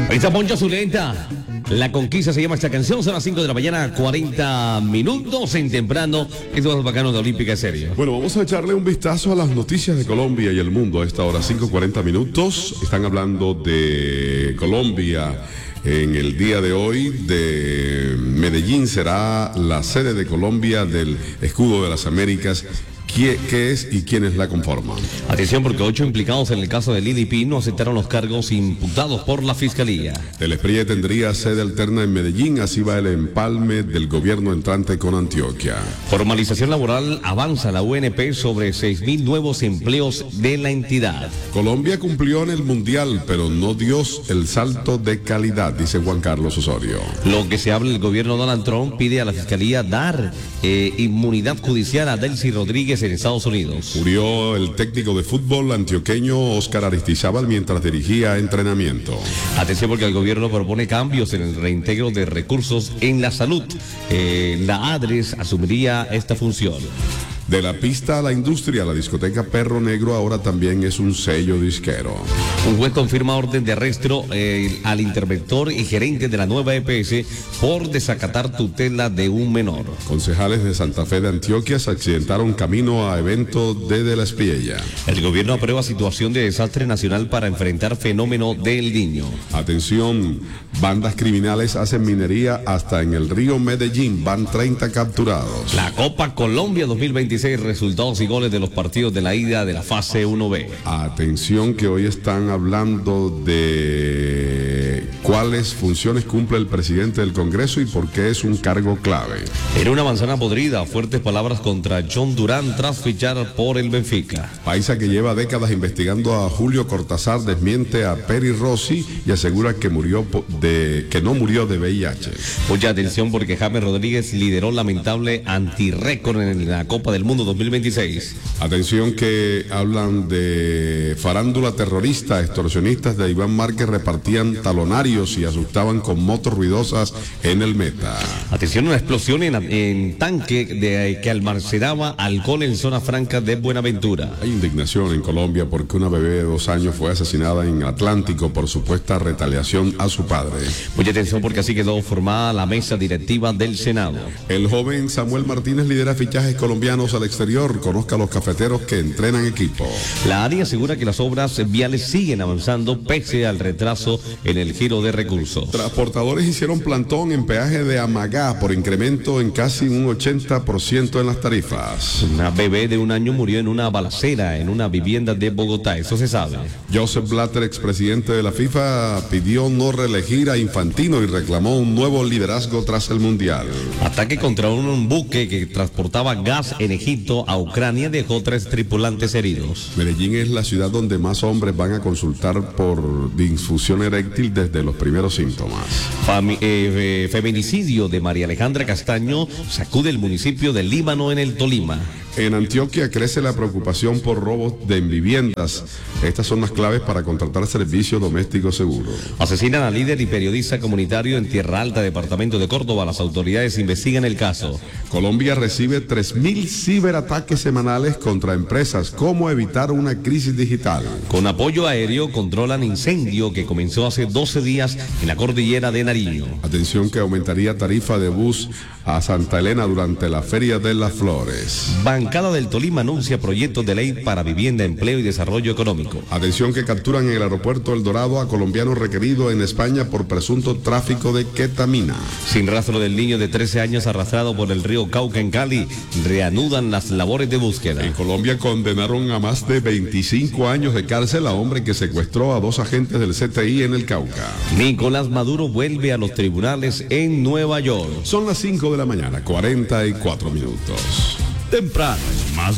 Ahí está Poncho Zuleta. La Conquista se llama esta canción. Son las 5 de la mañana, 40 minutos en temprano. Esto es bacano de Olímpica Serio. Bueno, vamos a echarle un vistazo a las noticias de Colombia y el mundo a esta hora, 5:40 minutos. Están hablando de Colombia. En el día de hoy, de Medellín será la sede de Colombia del Escudo de las Américas. ¿Qué es y quiénes la conforman? Atención, porque 8 implicados en el caso de Lili no aceptaron los cargos imputados por la Fiscalía. El SPRIE tendría sede alterna en Medellín, así va el empalme del gobierno entrante con Antioquia. Formalización laboral, avanza la UNP sobre 6.000 nuevos empleos de la entidad. Colombia cumplió en el Mundial, pero no dio el salto de calidad, dice Juan Carlos Osorio. Lo que se habla, el gobierno Donald Trump pide a la Fiscalía dar inmunidad judicial a Delcy Rodríguez en Estados Unidos. Murió el técnico de fútbol antioqueño Óscar Aristizábal mientras dirigía entrenamiento. Atención, porque el gobierno propone cambios en el reintegro de recursos en la salud. La ADRES asumiría esta función. De la pista a la industria, la discoteca Perro Negro ahora también es un sello disquero. Un juez confirma orden de arresto al interventor y gerente de la nueva EPS por desacatar tutela de un menor. Concejales de Santa Fe de Antioquia se accidentaron camino a evento de la Espriella. El gobierno aprueba situación de desastre nacional para enfrentar fenómeno del Niño. Atención, bandas criminales hacen minería hasta en el río Medellín, van 30 capturados. La Copa Colombia 2026, resultados y goles de los partidos de la ida de la fase 1B. Atención, que hoy están hablando de cuáles funciones cumple el presidente del Congreso y por qué es un cargo clave. Era una manzana podrida, fuertes palabras contra John Durán tras fichar por el Benfica. Paisa, que lleva décadas investigando a Julio Cortázar, desmiente a Peri Rossi y asegura que no murió de VIH. Mucha atención, porque James Rodríguez lideró lamentable antirrécord en la Copa del Mundo 2026. Atención, que hablan de farándula terrorista. Extorsionistas de Iván Márquez repartían talonarios y asustaban con motos ruidosas en el Meta. Atención, una explosión en tanque que almacenaba alcohol en zona franca de Buenaventura. Hay indignación en Colombia porque una bebé de 2 años fue asesinada en Atlántico por supuesta retaliación a su padre. Mucha atención, porque así quedó formada la mesa directiva del Senado. El joven Samuel Martínez lidera fichajes colombianos al exterior. Conozca a los cafeteros que entrenan equipo. La ANI asegura que las obras viales siguen avanzando pese al retraso en el giro de recursos. Transportadores hicieron plantón en peaje de Amagá por incremento en casi un 80% en las tarifas. Una bebé de 1 año murió en una balacera en una vivienda de Bogotá, eso se sabe. Joseph Blatter, expresidente de la FIFA, pidió no reelegir a Infantino y reclamó un nuevo liderazgo tras el Mundial. Ataque contra un buque que transportaba gas en Egipto a Ucrania dejó 3 tripulantes heridos. Medellín es la ciudad donde más hombres van a consultar por disfunción eréctil desde los primeros síntomas. Feminicidio de María Alejandra Castaño sacude el municipio de Líbano en el Tolima. En Antioquia crece la preocupación por robos de viviendas. Estas son las claves para contratar servicios domésticos seguros. Asesinan a líder y periodista comunitario en Tierra Alta, departamento de Córdoba. Las autoridades investigan el caso. Colombia recibe 3.000 ciberataques semanales contra empresas. ¿Cómo evitar una crisis digital? Con apoyo aéreo controlan incendio que comenzó hace 12 días en la cordillera de Nariño. Atención, que aumentaría tarifa de bus a Santa Elena durante la Feria de las Flores. Bancada del Tolima anuncia proyectos de ley para vivienda, empleo y desarrollo económico. Atención, que capturan en el aeropuerto El Dorado a colombiano requerido en España por presunto tráfico de ketamina. Sin rastro del niño de 13 años arrastrado por el río Cauca en Cali, reanudan las labores de búsqueda. En Colombia condenaron a más de 25 años de cárcel a hombre que secuestró a 2 agentes del CTI en el Cauca. Nicolás Maduro vuelve a los tribunales en Nueva York. Son las 5 de la mañana, 44 minutos. Temprano, más